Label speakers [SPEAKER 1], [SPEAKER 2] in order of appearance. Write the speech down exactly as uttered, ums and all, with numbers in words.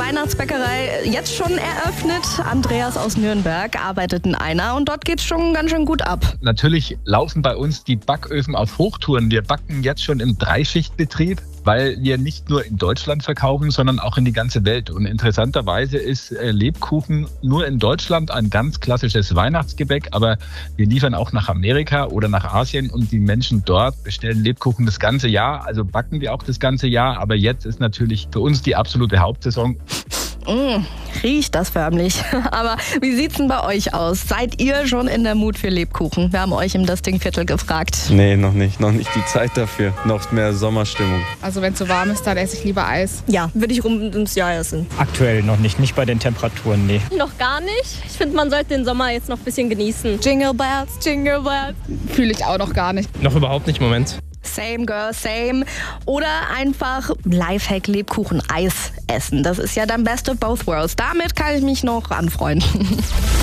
[SPEAKER 1] Weihnachtsbäckerei jetzt schon eröffnet. Andreas aus Nürnberg arbeitet in einer und dort geht's schon ganz schön gut ab.
[SPEAKER 2] Natürlich laufen bei uns die Backöfen auf Hochtouren. Wir backen jetzt schon im Dreischichtbetrieb, weil wir nicht nur in Deutschland verkaufen, sondern auch in die ganze Welt. Und interessanterweise ist Lebkuchen nur in Deutschland ein ganz klassisches Weihnachtsgebäck, aber wir liefern auch nach Amerika oder nach Asien und die Menschen dort bestellen Lebkuchen das ganze Jahr, also backen wir auch das ganze Jahr, aber jetzt ist natürlich für uns die absolute Hauptsaison.
[SPEAKER 1] Mmh, riecht das förmlich. Aber wie sieht's denn bei euch aus? Seid ihr schon in der Mut für Lebkuchen? Wir haben euch im Destingviertel gefragt.
[SPEAKER 3] Nee, noch nicht. Noch nicht die Zeit dafür. Noch mehr Sommerstimmung.
[SPEAKER 4] Also wenn es so warm ist, dann esse ich lieber Eis.
[SPEAKER 1] Ja, würde ich rund ums Jahr essen.
[SPEAKER 5] Aktuell noch nicht. Nicht bei den Temperaturen, nee.
[SPEAKER 6] Noch gar nicht. Ich finde, man sollte den Sommer jetzt noch ein bisschen genießen.
[SPEAKER 1] Jingle Bells, Jingle Bells.
[SPEAKER 4] Fühle ich auch noch gar nicht.
[SPEAKER 5] Noch überhaupt nicht, Moment.
[SPEAKER 1] Same girl, same. Oder einfach Lifehack Lebkuchen Eis essen. Das ist ja dann best of both worlds. Damit kann ich mich noch anfreunden.